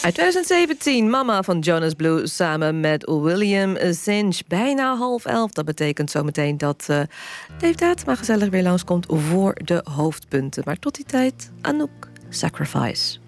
Uit 2017, Mama van Jonas Blue samen met William Zinch. Bijna 10:30. Dat betekent zometeen dat Dave Datema gezellig weer langskomt voor de hoofdpunten. Maar tot die tijd, Anouk, Sacrifice.